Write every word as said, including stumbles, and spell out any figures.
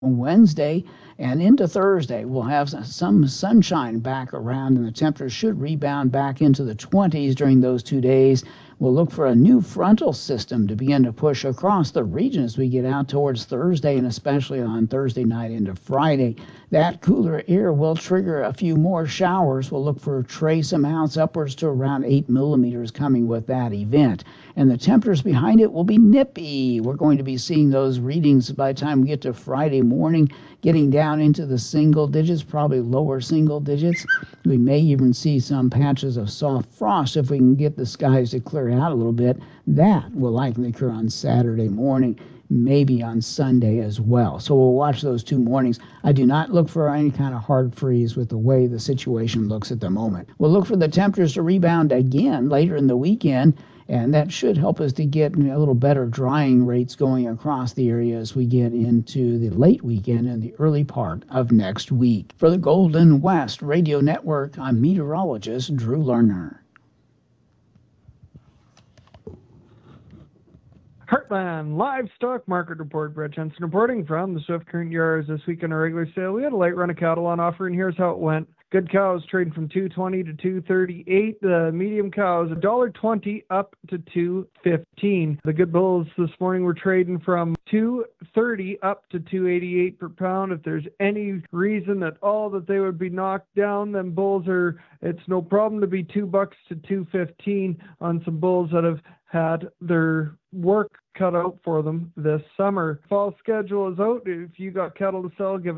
Wednesday and into Thursday, we'll have some sunshine back around, and the temperatures should rebound back into the twenties during those two days. We'll look for a new frontal system to begin to push across the region as we get out towards Thursday, and especially on Thursday night into Friday. That cooler air will trigger a few more showers. We'll look for trace amounts upwards to around eight millimeters coming with that event. And the temperatures behind it will be nippy. We're going to be seeing those readings by the time we get to Friday morning, getting down into the single digits, probably lower single digits. We may even see some patches of soft frost if we can get the skies to clear out a little bit. That will likely occur on Saturday morning, maybe on Sunday as well. So we'll watch those two mornings. I do not look for any kind of hard freeze with the way the situation looks at the moment. We'll look for the temperatures to rebound again later in the weekend, and that should help us to get a little better drying rates going across the area as we get into the late weekend and the early part of next week. For the Golden West Radio Network, I'm meteorologist Drew Lerner. Heartland Livestock Market Report. Brett Jensen reporting from the Swift Current Yards. This week in a regular sale, we had a light run of cattle on offer, and here's how it went. Good cows trading from two twenty to two thirty-eight. The medium cows one dollar twenty up to two fifteen. The good bulls this morning were trading from two thirty up to two eighty-eight per pound. If there's any reason at all that they would be knocked down, then bulls are, it's no problem to be two bucks to two fifteen on some bulls that have had their work cut out for them this summer. Fall schedule is out. If you got cattle to sell, give